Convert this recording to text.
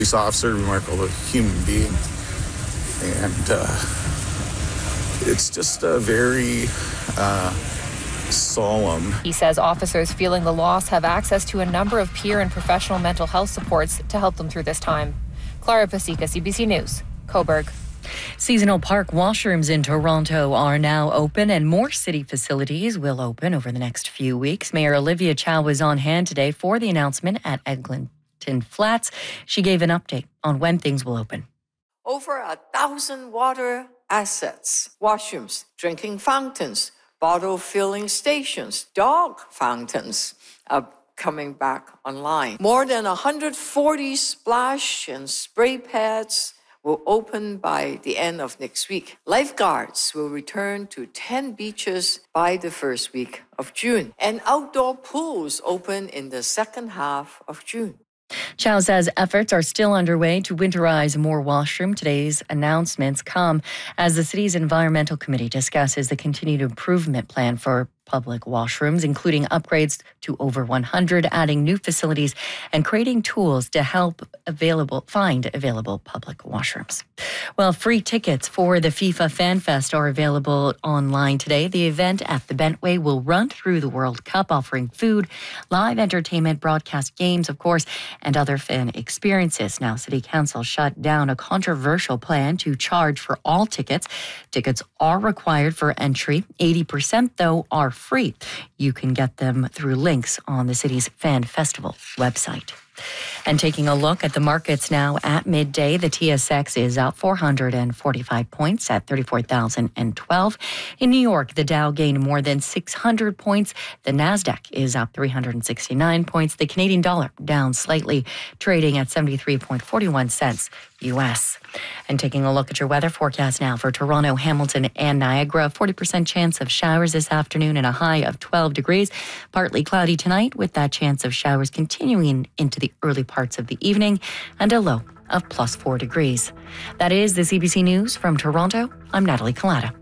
Police officer, remarkable human being. And it's just a very solemn. He says officers feeling the loss have access to a number of peer and professional mental health supports to help them through this time. Clara Pasica, CBC News, Cobourg. Seasonal park washrooms in Toronto are now open, and more city facilities will open over the next few weeks. Mayor Olivia Chow was on hand today for the announcement at Eglinton Flats. She gave an update on when things will open. Over 1,000 water assets, washrooms, drinking fountains, bottle filling stations, dog fountains are coming back online. More than 140 splash and spray pads will open by the end of next week. Lifeguards will return to 10 beaches by the first week of June, and outdoor pools open in the second half of June. Chow says efforts are still underway to winterize more washroom. Today's announcements come as the city's environmental committee discusses the continued improvement plan for public washrooms, including upgrades to over 100, adding new facilities, and creating tools to help find available public washrooms. Well, free tickets for the FIFA Fan Fest are available online today. The event at the Bentway will run through the World Cup, offering food, live entertainment, broadcast games, of course, and other fan experiences. Now, City Council shut down a controversial plan to charge for all tickets. Tickets are required for entry. 80%, though, are free. You can get them through links on the city's Fan Festival website. And taking a look at the markets now at midday, the TSX is up 445 points at 34,012. In New York, the Dow gained more than 600 points. The Nasdaq is up 369 points. The Canadian dollar down slightly, trading at 73.41 cents U.S. And taking a look at your weather forecast now for Toronto, Hamilton, and Niagara. 40% chance of showers this afternoon and a high of 12 degrees. Partly cloudy tonight with that chance of showers continuing into the early parts of the evening and a low of +4 degrees. That is the CBC News from Toronto. I'm Natalie Collada.